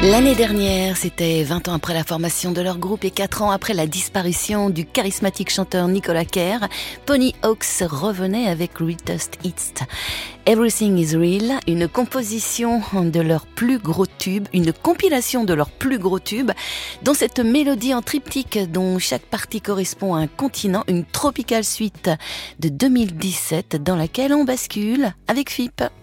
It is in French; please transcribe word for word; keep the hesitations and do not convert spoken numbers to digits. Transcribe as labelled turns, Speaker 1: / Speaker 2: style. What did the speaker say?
Speaker 1: L'année dernière, c'était vingt ans après la formation de leur groupe et quatre ans après la disparition du charismatique chanteur Nicolas Kerr, Pony Hawks revenait avec Greatest Hits. Everything is Real, une composition de leur plus gros tube, une compilation de leurs plus gros tubes, dont cette mélodie en triptyque dont chaque partie correspond à un continent, une tropicale suite de deux mille dix-sept dans laquelle on bascule avec F I P.